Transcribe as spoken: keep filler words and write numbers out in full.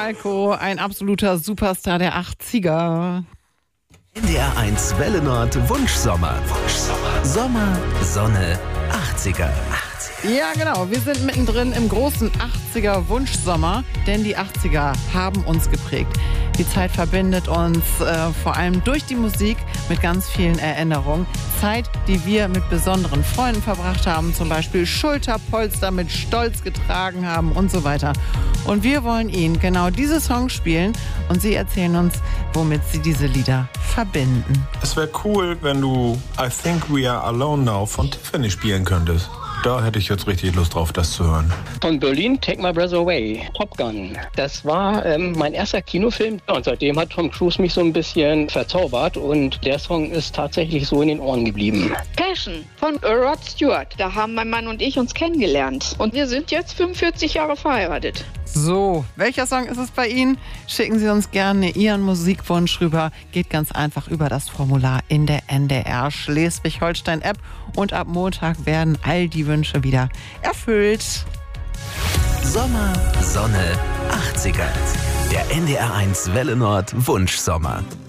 Falco, ein absoluter Superstar der achtziger. N D R eins Welle Nord Wunschsommer. Wunschsommer. Sommer, Sonne, achtziger. Ja, genau. Wir sind mittendrin im großen achtziger Wunschsommer, denn die achtziger haben uns geprägt. Die Zeit verbindet uns äh, vor allem durch die Musik mit ganz vielen Erinnerungen. Zeit, die wir mit besonderen Freunden verbracht haben, zum Beispiel Schulterpolster mit Stolz getragen haben und so weiter. Und wir wollen Ihnen genau diese Songs spielen und Sie erzählen uns, womit Sie diese Lieder verbinden. Es wäre cool, wenn du I Think We Are Alone Now von Tiffany spielen könntest. Da hätte ich jetzt richtig Lust drauf, das zu hören. Von Berlin, Take My Breath Away, Top Gun. Das war ähm, mein erster Kinofilm und seitdem hat Tom Cruise mich so ein bisschen verzaubert und der Song ist tatsächlich so in den Ohren geblieben. Passion von Rod Stewart. Da haben mein Mann und ich uns kennengelernt und wir sind jetzt fünfundvierzig Jahre verheiratet. So, welcher Song ist es bei Ihnen? Schicken Sie uns gerne Ihren Musikwunsch rüber. Geht ganz einfach über das Formular in der N D R Schleswig-Holstein-App und ab Montag werden all die Wünsche wieder erfüllt. Sommer, Sonne, achtziger. Der N D R eins Welle Nord Wunschsommer.